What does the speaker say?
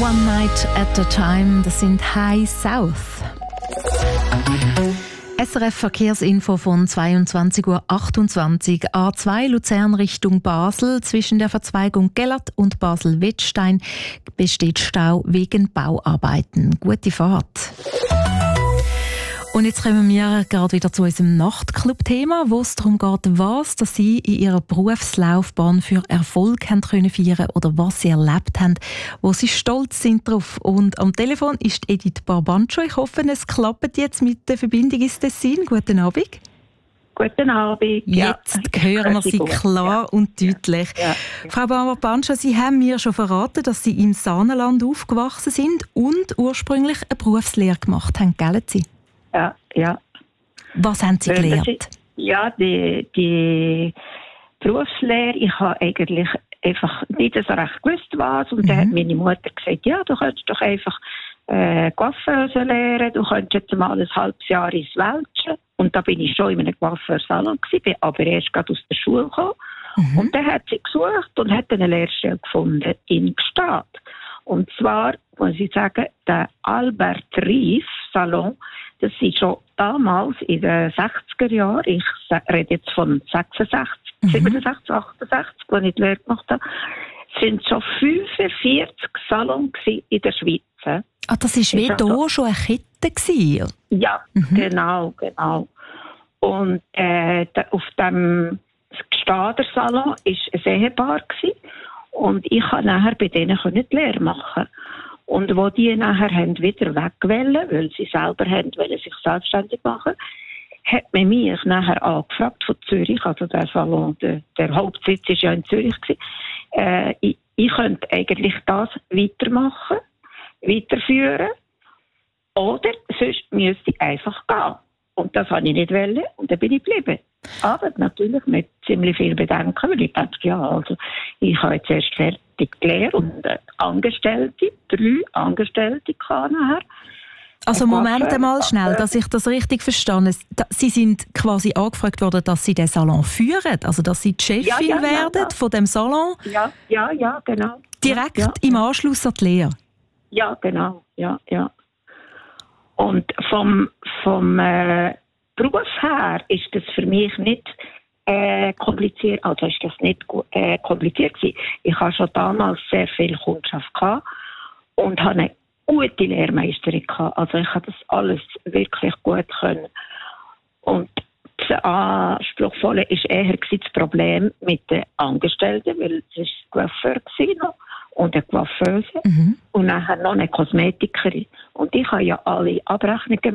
One Night at a Time, das sind High South. SRF Verkehrsinfo von 22:28 Uhr. A2 Luzern Richtung Basel. Zwischen der Verzweigung Gellert und Basel-Wettstein besteht Stau wegen Bauarbeiten. Gute Fahrt. Und jetzt kommen wir gerade wieder zu unserem Nachtclub-Thema, wo es darum geht, was dass Sie in Ihrer Berufslaufbahn für Erfolg haben können feiern oder was Sie erlebt haben, wo Sie stolz sind drauf. Und am Telefon ist Edith Barbancho. Ich hoffe, es klappt jetzt mit der Verbindung ins Tessin. Guten Abend. Guten Abend. Jetzt hören wir Sie klar und deutlich. Ja. Frau Barbancho, Sie haben mir schon verraten, dass Sie im Saanenland aufgewachsen sind und ursprünglich eine Berufslehre gemacht haben, gell Sie? Ja. Was haben Sie gelernt? Die Berufslehre, ich habe eigentlich einfach nicht so recht gewusst, was. Und dann hat meine Mutter gesagt, ja, du könntest doch einfach Coiffeuse lernen, du könntest jetzt mal ein halbes Jahr ins Welschen. Und da bin ich schon in einem Coiffeursalon gewesen, bin aber erst gerade aus der Schule gekommen. Und dann hat sie gesucht und hat eine Lehrstelle gefunden in Gstaad. Und zwar, muss ich sagen, der Albert Rief Salon, das ist schon damals in den 60er Jahren, ich rede jetzt von 66, 67, 68, als ich die Lehre gemacht habe, sind schon 45 Salons in der Schweiz. Ah, das war wie hier schon eine Kette gewesen. Ja, genau. Und auf dem Gstader Salon war ein Ehepaar gewesen. Und ich konnte nachher bei denen die Lehre machen. Und wo die nachher wieder wegwollen, weil sie selber wollen sich selbstständig machen, hat man mich nachher angefragt von Zürich, also der Salon, der Hauptsitz war ja in Zürich gewesen. Ich könnte eigentlich das weiterführen, oder sonst müsste ich einfach gehen. Und das wollte ich nicht wollen, und dann bin ich geblieben. Aber natürlich mit ziemlich viel Bedenken, weil ich dachte, also ich habe jetzt erst fertig gelernt und 3 Angestellte nachher. Also Moment einmal schnell, dass ich das richtig verstehe. Sie sind quasi angefragt worden, dass Sie den Salon führen, also dass Sie die Chefin werden von dem Salon? Ja, genau. Direkt im Anschluss an die Lehre? Ja, genau, ja. Und vom Beruf her ist das für mich nicht kompliziert, also ist das nicht kompliziert gewesen. Ich hatte schon damals sehr viel Kundschaft gehabt und hatte eine gute Lehrmeisterin gehabt. Also ich habe das alles wirklich gut können. Und das Anspruchsvolle war eher das Problem mit den Angestellten, weil es war Coiffeur noch und eine Coiffeuse und nachher noch eine Kosmetikerin. Und ich habe ja alle Abrechnungen